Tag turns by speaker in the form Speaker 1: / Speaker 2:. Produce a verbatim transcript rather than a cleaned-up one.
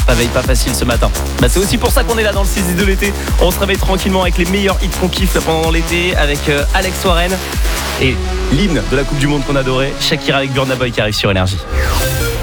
Speaker 1: Réveil pas facile ce matin. Bah c'est aussi pour ça qu'on est là dans le six dix de l'été. On se réveille tranquillement avec les meilleurs hits qu'on kiffe pendant l'été, avec euh, Alex Warren et l'hymne de la Coupe du Monde qu'on adorait, Shakira avec Burna Boy qui arrive sur Énergie.